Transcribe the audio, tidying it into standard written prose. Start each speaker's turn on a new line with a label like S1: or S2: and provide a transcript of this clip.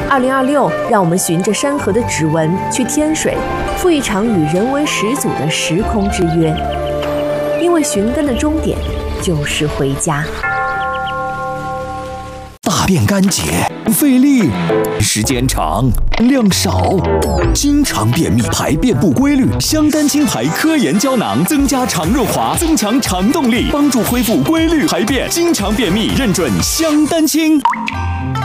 S1: 2026，让我们循着山河的指纹去天水，赴一场与人为始祖的时空之约。因为寻根的终点就是回家。
S2: 大便干结，费力，时间长，量少，经常便秘，排便不规律。香丹清排科研胶囊增加肠润滑，增强肠动力，帮助恢复规律排便。经常便秘，认准香丹清。